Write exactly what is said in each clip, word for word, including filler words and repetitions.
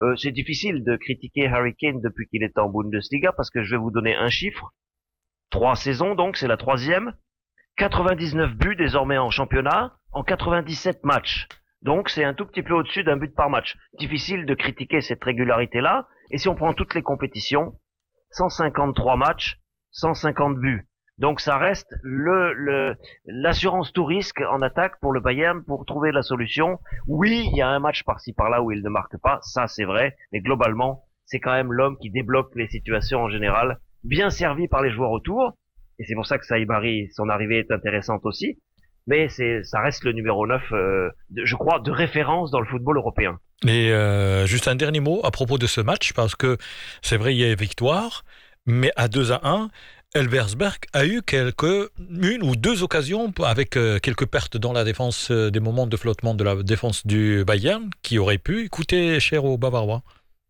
Euh, c'est difficile de critiquer Harry Kane depuis qu'il est en Bundesliga parce que je vais vous donner un chiffre. Trois saisons donc, c'est la troisième. quatre-vingt-dix-neuf buts désormais en championnat, en quatre-vingt-dix-sept matchs. Donc c'est un tout petit peu au-dessus d'un but par match. Difficile de critiquer cette régularité-là. Et si on prend toutes les compétitions, cent cinquante-trois matchs, cent cinquante buts. Donc ça reste le, le l'assurance tout risque en attaque pour le Bayern pour trouver la solution. Oui, il y a un match par-ci par-là où il ne marque pas, ça c'est vrai, mais globalement, c'est quand même l'homme qui débloque les situations en général, bien servi par les joueurs autour. Et c'est pour ça que Saïbari, son arrivée est intéressante aussi. Mais c'est, ça reste le numéro neuf, euh, de, je crois, de référence dans le football européen. Et euh, juste un dernier mot à propos de ce match, parce que c'est vrai, il y a victoire, mais à deux à un, Elversberg a eu quelques, une ou deux occasions avec euh, quelques pertes dans la défense, euh, des moments de flottement de la défense du Bayern, qui auraient pu coûter cher aux Bavarois.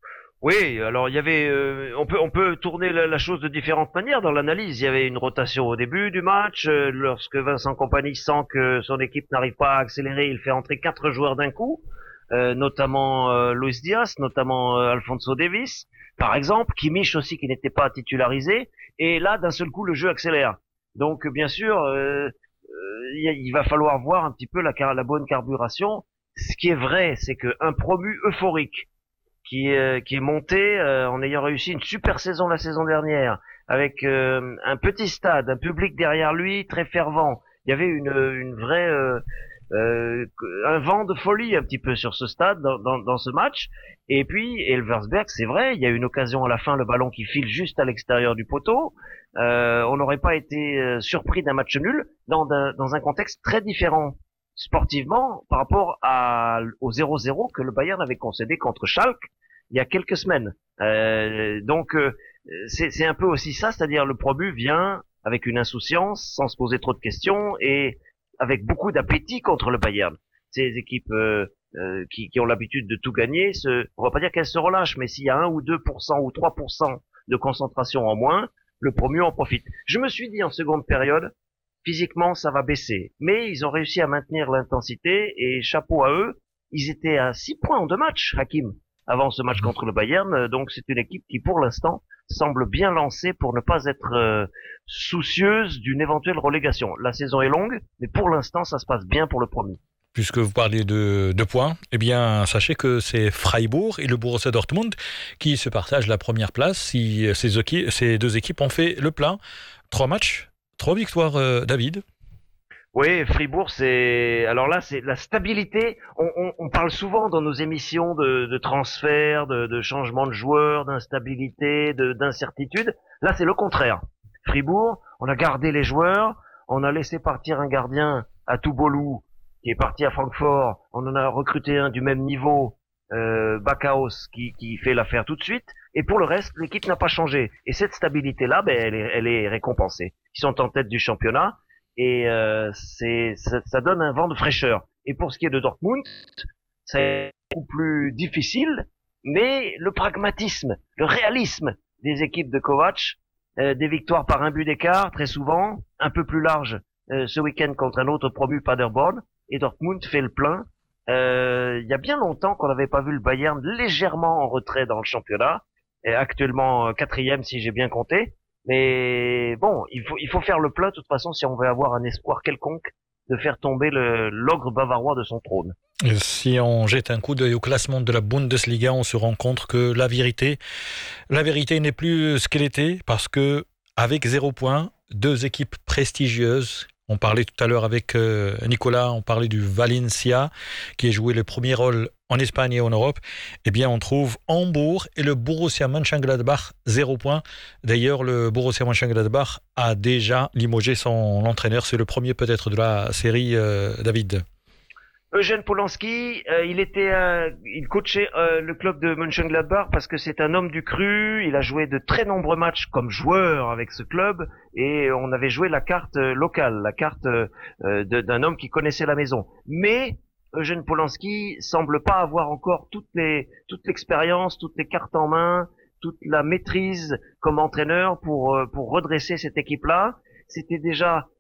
Oui, alors il y avait, euh, on peut on peut tourner la, la chose de différentes manières dans l'analyse. Il y avait une rotation au début du match, euh, lorsque Vincent Kompany sent que son équipe n'arrive pas à accélérer, il fait entrer quatre joueurs d'un coup, euh, notamment euh, Luis Diaz, notamment euh, Alphonso Davies, par exemple, Kimmich aussi qui n'était pas titularisé, et là d'un seul coup le jeu accélère. Donc bien sûr, euh, euh, il, il va falloir voir un petit peu la, la bonne carburation. Ce qui est vrai, c'est qu'un promu euphorique qui, euh, qui est monté euh, en ayant réussi une super saison la saison dernière, avec euh, un petit stade, un public derrière lui très fervent. Il y avait une, une vraie, euh, euh, un vent de folie un petit peu sur ce stade dans, dans, dans ce match. Et puis Elversberg, c'est vrai, il y a une occasion à la fin, le ballon qui file juste à l'extérieur du poteau. Euh, on n'aurait pas été euh, surpris d'un match nul dans, d'un, dans un contexte très différent sportivement par rapport à, au zéro zéro que le Bayern avait concédé contre Schalke il y a quelques semaines. Euh, donc euh, c'est, c'est un peu aussi ça, c'est-à-dire le promu vient avec une insouciance, sans se poser trop de questions et avec beaucoup d'appétit contre le Bayern. Ces équipes euh, euh, qui, qui ont l'habitude de tout gagner, se, on va pas dire qu'elles se relâchent, mais s'il y a un ou deux pour cent ou trois pour cent de concentration en moins, le promu en profite. Je me suis dit en seconde période, physiquement, ça va baisser. Mais ils ont réussi à maintenir l'intensité et chapeau à eux. Ils étaient à six points en deux matchs, Hakim, avant ce match contre le Bayern. Donc c'est une équipe qui, pour l'instant, semble bien lancée pour ne pas être euh, soucieuse d'une éventuelle relégation. La saison est longue, mais pour l'instant, ça se passe bien pour le premier. Puisque vous parlez de, de points, eh bien, sachez que c'est Freiburg et le Borussia Dortmund qui se partagent la première place si ces, ces deux équipes ont fait le plein. Trois matchs, trois victoires, euh, David. Oui, Fribourg, c'est alors là, c'est la stabilité. On, on, on parle souvent dans nos émissions de, de transfert, de, de changement de joueurs, d'instabilité, de, d'incertitude. Là, c'est le contraire. Fribourg, on a gardé les joueurs, on a laissé partir un gardien à Touboulou qui est parti à Francfort. On en a recruté un du même niveau, euh, Backhaus, qui, qui fait l'affaire tout de suite. Et pour le reste, l'équipe n'a pas changé. Et cette stabilité-là, ben, elle est, elle est récompensée. Ils sont en tête du championnat. Et euh, c'est ça, ça donne un vent de fraîcheur. Et pour ce qui est de Dortmund, c'est beaucoup plus difficile, mais le pragmatisme, le réalisme des équipes de Kovac, euh, des victoires par un but d'écart très souvent, un peu plus large euh, ce week-end contre un autre promu Paderborn, et Dortmund fait le plein. Euh, il y a bien longtemps qu'on n'avait pas vu le Bayern légèrement en retrait dans le championnat, et actuellement quatrième si j'ai bien compté. Mais bon, il faut il faut faire le plein de toute façon si on veut avoir un espoir quelconque de faire tomber le l'ogre bavarois de son trône. Si on jette un coup d'œil au classement de la Bundesliga, on se rend compte que la vérité, la vérité n'est plus ce qu'elle était parce que avec zéro point, deux équipes prestigieuses. On parlait tout à l'heure avec euh, Nicolas, on parlait du Valencia qui a joué le premier rôle en Espagne et en Europe. Eh bien, on trouve Hambourg et le Borussia Mönchengladbach, zéro point. D'ailleurs, le Borussia Mönchengladbach a déjà limogé son entraîneur. C'est le premier peut-être de la série, euh, David. Eugène Polanski, euh, il était, euh, il coachait euh, le club de Mönchengladbach parce que c'est un homme du cru. Il a joué de très nombreux matchs comme joueur avec ce club et on avait joué la carte euh, locale, la carte euh, de, d'un homme qui connaissait la maison. Mais Eugène Polanski semble pas avoir encore toutes les, toute l'expérience, toutes les cartes en main, toute la maîtrise comme entraîneur pour euh, pour redresser cette équipe-là. C'était déjà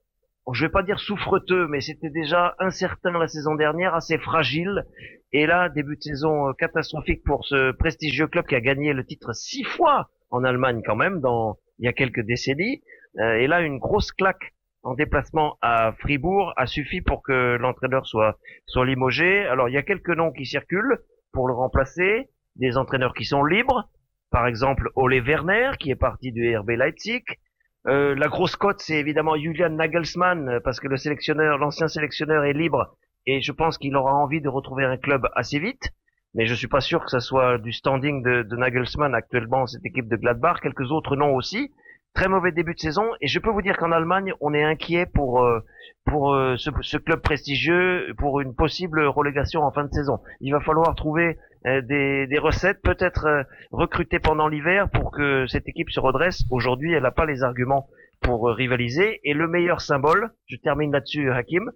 je vais pas dire souffreteux, mais c'était déjà incertain la saison dernière, assez fragile. Et là, début de saison euh, catastrophique pour ce prestigieux club qui a gagné le titre six fois en Allemagne quand même, dans il y a quelques décennies. Euh, et là, une grosse claque en déplacement à Fribourg a suffi pour que l'entraîneur soit soit limogé. Alors, il y a quelques noms qui circulent pour le remplacer, des entraîneurs qui sont libres. Par exemple, Ole Werner, qui est parti du R B Leipzig. Euh, la grosse cote, c'est évidemment Julian Nagelsmann, parce que le sélectionneur, l'ancien sélectionneur est libre, et je pense qu'il aura envie de retrouver un club assez vite. Mais je suis pas sûr que ça soit du standing de, de Nagelsmann actuellement, cette équipe de Gladbach. Quelques autres noms aussi. Très mauvais début de saison, et je peux vous dire qu'en Allemagne, on est inquiet pour euh, pour euh, ce, ce club prestigieux, pour une possible relégation en fin de saison. Il va falloir trouver euh, des, des recettes, peut-être euh, recruter pendant l'hiver pour que cette équipe se redresse. Aujourd'hui, elle n'a pas les arguments pour euh, rivaliser. Et le meilleur symbole, je termine là-dessus, Hakim,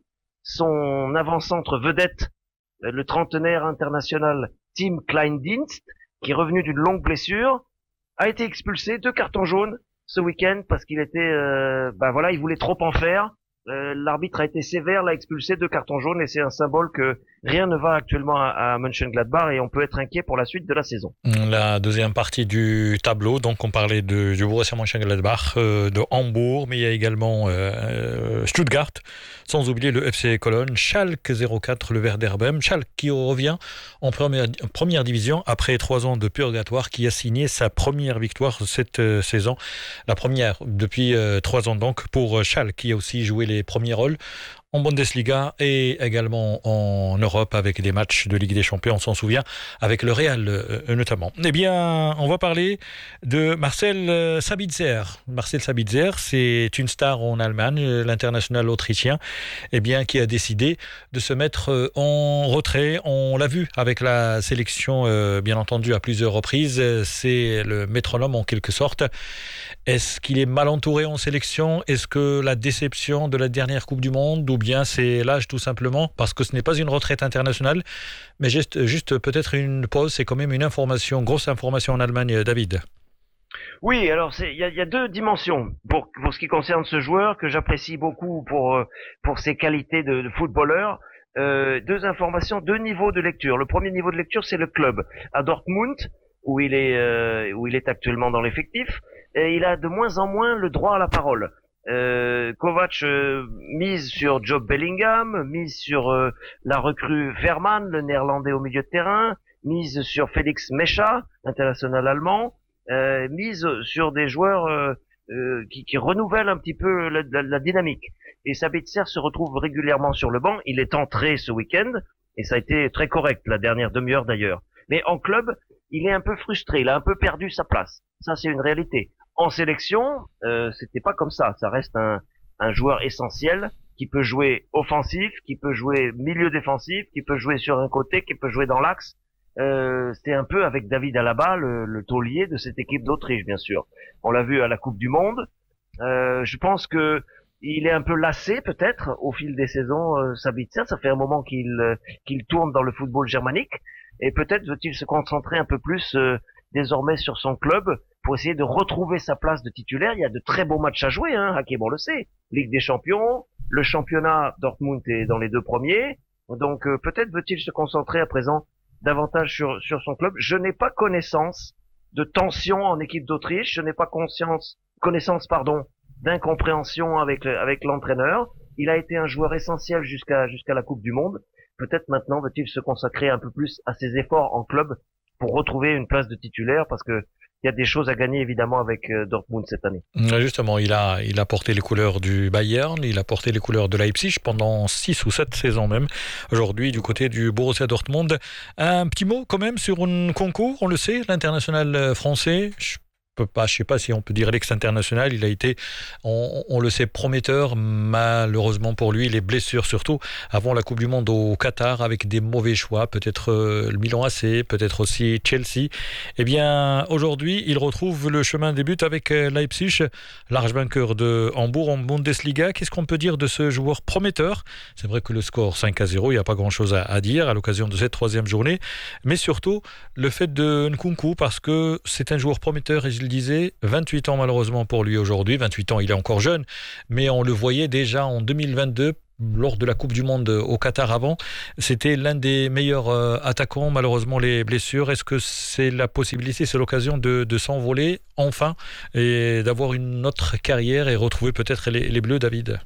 son avant-centre vedette, euh, le trentenaire international Tim Kleindienst, qui est revenu d'une longue blessure, a été expulsé, deux cartons jaunes ce week-end parce qu'il était, euh, bah voilà, il voulait trop en faire. Euh, l'arbitre a été sévère, l'a expulsé, deux cartons jaunes, et c'est un symbole que rien ne va actuellement à, à Mönchengladbach, et on peut être inquiet pour la suite de la saison. La deuxième partie du tableau, donc on parlait de, du Borussia Mönchengladbach, euh, de Hambourg, mais il y a également euh, Stuttgart, sans oublier le F C Cologne, Schalke zéro quatre, le Werder Bremen, Schalke qui revient en première, première division après trois ans de purgatoire, qui a signé sa première victoire cette euh, saison, la première depuis euh, trois ans donc pour Schalke, qui a aussi joué les les premiers rôles en Bundesliga et également en Europe avec des matchs de Ligue des Champions, on s'en souvient, avec le Real euh, notamment. Eh bien, on va parler de Marcel Sabitzer. Marcel Sabitzer, c'est une star en Allemagne, l'international autrichien, eh bien, qui a décidé de se mettre en retrait. On l'a vu avec la sélection, euh, bien entendu, à plusieurs reprises. C'est le métronome en quelque sorte. Est-ce qu'il est mal entouré en sélection? Est-ce que la déception de la dernière Coupe du Monde, ou bien c'est l'âge tout simplement, parce que ce n'est pas une retraite internationale, mais juste, juste peut-être une pause, c'est quand même une information, grosse information en Allemagne, David. Oui, alors il y a, y a deux dimensions pour, pour ce qui concerne ce joueur que j'apprécie beaucoup pour, pour ses qualités de, de footballeur. Euh, deux informations, deux niveaux de lecture. Le premier niveau de lecture, c'est le club à Dortmund, où il est euh, où il est actuellement dans l'effectif, et il a de moins en moins le droit à la parole. Euh, Kovac euh, mise sur Job Bellingham, mise sur euh, la recrue Verman, le néerlandais au milieu de terrain, mise sur Félix Mecha, international allemand, euh, mise sur des joueurs euh, euh, qui, qui renouvellent un petit peu la, la, la dynamique. Et Sabitzer se retrouve régulièrement sur le banc. Il est entré ce week-end, et ça a été très correct, la dernière demi-heure d'ailleurs. Mais en club, il est un peu frustré, il a un peu perdu sa place. Ça, c'est une réalité. En sélection, euh, c'était pas comme ça. Ça reste un, un joueur essentiel qui peut jouer offensif, qui peut jouer milieu défensif, qui peut jouer sur un côté, qui peut jouer dans l'axe. Euh, c'était un peu avec David Alaba, le, le taulier de cette équipe d'Autriche, bien sûr. On l'a vu à la Coupe du Monde. Euh, je pense que il est un peu lassé, peut-être, au fil des saisons, euh, Sabitzer. Ça fait un moment qu'il euh, qu'il tourne dans le football germanique. Et peut-être veut-il se concentrer un peu plus euh, désormais sur son club pour essayer de retrouver sa place de titulaire. Il y a de très beaux matchs à jouer, hein, Hakim, on le sait. Ligue des Champions, le championnat, Dortmund est dans les deux premiers. Donc euh, peut-être veut-il se concentrer à présent davantage sur, sur son club. Je n'ai pas connaissance de tension en équipe d'Autriche. Je n'ai pas conscience, connaissance pardon, d'incompréhension avec, avec l'entraîneur. Il a été un joueur essentiel jusqu'à, jusqu'à la Coupe du Monde. Peut-être maintenant veut-il se consacrer un peu plus à ses efforts en club pour retrouver une place de titulaire, parce que il y a des choses à gagner évidemment avec Dortmund cette année. Justement, il a, il a porté les couleurs du Bayern, il a porté les couleurs de Leipzig pendant six ou sept saisons même. Aujourd'hui, du côté du Borussia Dortmund. Un petit mot quand même sur un concours, on le sait, l'international français. Je peux pas, je sais pas si on peut dire l'ex-international, il a été, on, on le sait, prometteur. Malheureusement pour lui, les blessures surtout avant la Coupe du Monde au Qatar, avec des mauvais choix, peut-être euh, le Milan A C, peut-être aussi Chelsea. Eh bien, aujourd'hui, il retrouve le chemin des buts avec Leipzig, large vainqueur de Hambourg en Bundesliga. Qu'est-ce qu'on peut dire de ce joueur prometteur? C'est vrai que le score cinq à zéro, il n'y a pas grand-chose à, à dire à l'occasion de cette troisième journée, mais surtout le fait de Nkunku, parce que c'est un joueur prometteur et je le disais, vingt-huit ans malheureusement pour lui aujourd'hui. vingt-huit ans, il est encore jeune, mais on le voyait déjà en deux mille vingt-deux, lors de la Coupe du Monde au Qatar avant. C'était l'un des meilleurs euh, attaquants. Malheureusement, les blessures. Est-ce que c'est la possibilité, c'est l'occasion de, de s'envoler enfin et d'avoir une autre carrière et retrouver peut-être les, les Bleus, David?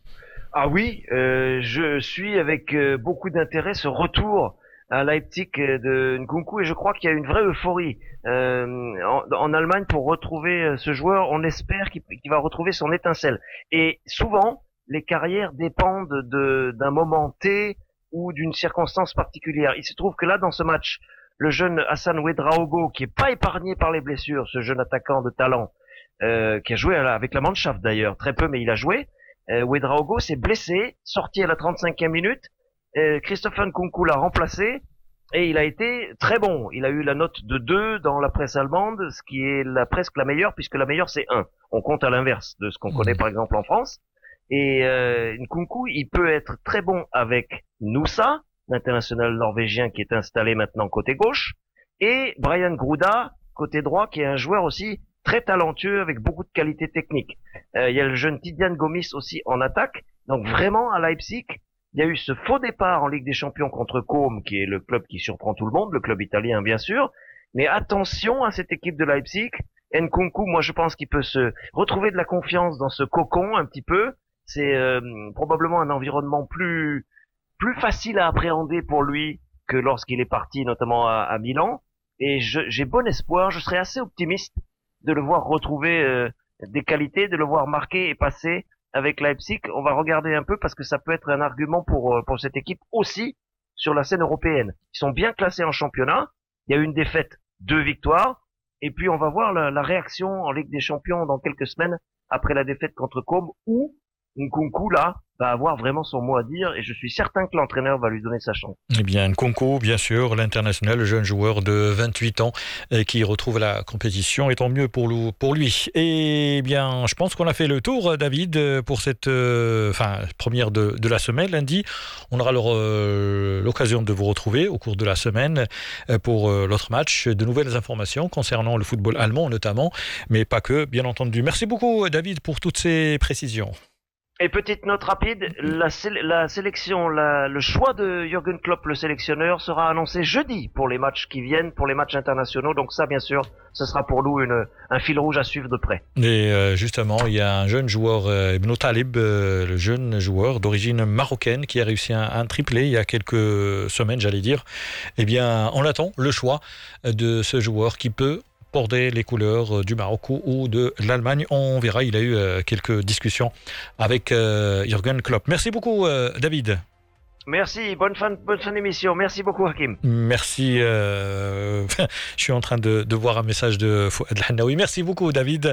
Ah oui, euh, je suis avec euh, beaucoup d'intérêt ce retour à Leipzig de Nkunku et je crois qu'il y a une vraie euphorie euh, en, en Allemagne pour retrouver ce joueur. On espère qu'il, qu'il va retrouver son étincelle. Et souvent, les carrières dépendent de, d'un moment T ou d'une circonstance particulière. Il se trouve que là, dans ce match, le jeune Hassan Ouedraogo, qui est pas épargné par les blessures, ce jeune attaquant de talent, euh, qui a joué avec la Mannschaft d'ailleurs, très peu, mais il a joué, euh, Ouedraogo s'est blessé, sorti à la trente-cinquième minute, euh, Christopher Nkunku l'a remplacé, et il a été très bon. Il a eu la note de deux dans la presse allemande, ce qui est la, presque la meilleure, puisque la meilleure c'est un. On compte à l'inverse de ce qu'on connaît par exemple en France. Et euh, Nkunku, il peut être très bon avec Nusa, l'international norvégien qui est installé maintenant côté gauche, et Brian Gruda, côté droit, qui est un joueur aussi très talentueux avec beaucoup de qualité technique. Euh, il y a le jeune Tidiane Gomis aussi en attaque. Donc vraiment, à Leipzig, il y a eu ce faux départ en Ligue des Champions contre Côme, qui est le club qui surprend tout le monde, le club italien bien sûr. Mais attention à cette équipe de Leipzig. Nkunku, moi je pense qu'il peut se retrouver de la confiance dans ce cocon un petit peu. C'est euh, probablement un environnement plus plus facile à appréhender pour lui que lorsqu'il est parti notamment à, à Milan. Et je, j'ai bon espoir, je serais assez optimiste de le voir retrouver euh, des qualités, de le voir marquer et passer avec Leipzig. On va regarder un peu parce que ça peut être un argument pour pour cette équipe aussi sur la scène européenne. Ils sont bien classés en championnat. Il y a eu une défaite, deux victoires. Et puis on va voir la, la réaction en Ligue des Champions dans quelques semaines après la défaite contre Côme, où Nkunku, là, va avoir vraiment son mot à dire et je suis certain que l'entraîneur va lui donner sa chance. Eh bien, Nkunku, bien sûr, l'international, le jeune joueur de vingt-huit ans euh, qui retrouve la compétition, et tant mieux pour, pour lui. Et bien, je pense qu'on a fait le tour, David, pour cette euh, enfin, première de, de la semaine, lundi. On aura alors, euh, l'occasion de vous retrouver au cours de la semaine euh, pour euh, l'autre match. De nouvelles informations concernant le football allemand notamment, mais pas que, bien entendu. Merci beaucoup, David, pour toutes ces précisions. Et petite note rapide, la, sé- la sélection, la, le choix de Jürgen Klopp, le sélectionneur, sera annoncé jeudi pour les matchs qui viennent, pour les matchs internationaux. Donc ça, bien sûr, ce sera pour nous une, un fil rouge à suivre de près. Et euh, justement, il y a un jeune joueur, euh, Ibn Talib, euh, le jeune joueur d'origine marocaine qui a réussi un, un triplé il y a quelques semaines, j'allais dire. Eh bien, on attend le choix de ce joueur qui peut porter les couleurs du Maroc ou de l'Allemagne. On verra, il a eu euh, quelques discussions avec euh, Jürgen Klopp. Merci beaucoup, euh, David. Merci, bonne fin, bonne fin d'émission. Merci beaucoup, Hakim. Merci. Euh, je suis en train de, de voir un message de Fouad Hannaoui. Merci beaucoup, David.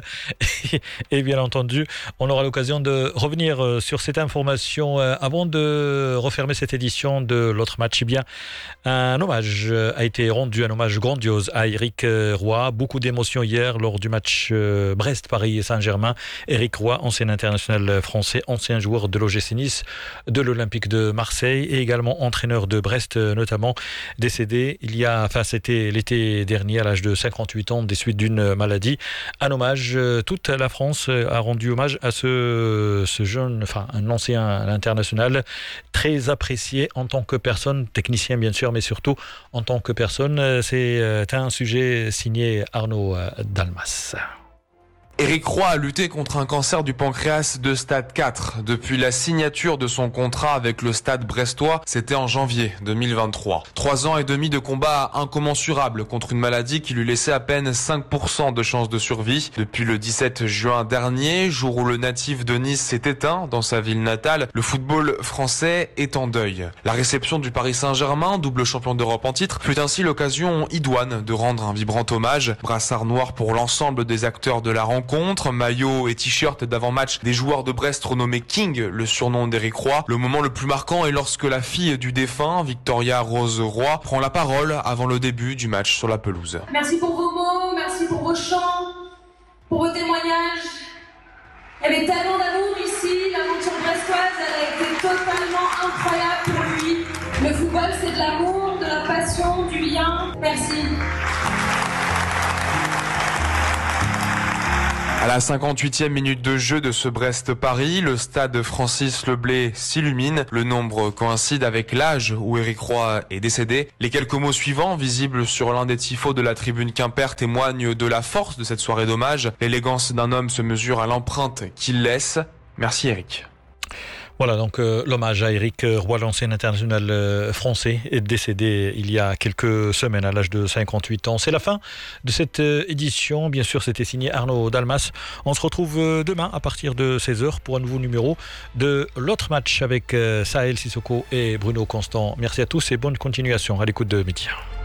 Et bien entendu, on aura l'occasion de revenir sur cette information avant de refermer cette édition de l'autre match. Eh bien, un hommage a été rendu, un hommage grandiose à Éric Roy. Beaucoup d'émotions hier lors du match Brest-Paris-Saint-Germain. Éric Roy, ancien international français, ancien joueur de l'O G C Nice, de l'Olympique de Marseille, et également entraîneur de Brest, notamment décédé il y a, enfin c'était l'été dernier à l'âge de cinquante-huit ans des suites d'une maladie. Un hommage, toute la France a rendu hommage à ce, ce jeune, enfin un ancien international très apprécié en tant que personne, technicien bien sûr, mais surtout en tant que personne. C'est un sujet signé Arnaud Dalmas. Éric Roy a lutté contre un cancer du pancréas de stade quatre. Depuis la signature de son contrat avec le stade brestois, c'était en janvier deux mille vingt-trois. Trois ans et demi de combat incommensurables contre une maladie qui lui laissait à peine cinq pour cent de chances de survie. Depuis le dix-sept juin dernier, jour où le natif de Nice s'est éteint dans sa ville natale, le football français est en deuil. La réception du Paris Saint-Germain, double champion d'Europe en titre, fut ainsi l'occasion idoine de rendre un vibrant hommage. Brassard noir pour l'ensemble des acteurs de la rencontre. Contre maillot et t-shirt d'avant-match des joueurs de Brest renommés King, le surnom d'Éric Roy. Le moment le plus marquant est lorsque la fille du défunt, Victoria Rose Roy, prend la parole avant le début du match sur la pelouse. Merci pour vos mots, merci pour vos chants, pour vos témoignages. Il y avait tellement d'amour ici, l'aventure brestoise elle a été totalement incroyable pour lui. Le football c'est de l'amour, de la passion, du lien. Merci. À la cinquante-huitième minute de jeu de ce Brest-Paris, le stade Francis Leblay s'illumine. Le nombre coïncide avec l'âge où Éric Roy est décédé. Les quelques mots suivants, visibles sur l'un des tifos de la tribune Quimper, témoignent de la force de cette soirée d'hommage. L'élégance d'un homme se mesure à l'empreinte qu'il laisse. Merci Éric. Voilà donc euh, l'hommage à Éric Roy, l'ancien international euh, français, est décédé il y a quelques semaines à l'âge de cinquante-huit ans. C'est la fin de cette euh, édition. Bien sûr, c'était signé Arnaud Dalmas. On se retrouve euh, demain à partir de seize heures pour un nouveau numéro de l'autre match avec euh, Sahel Sissoko et Bruno Constant. Merci à tous et bonne continuation à l'écoute de Média.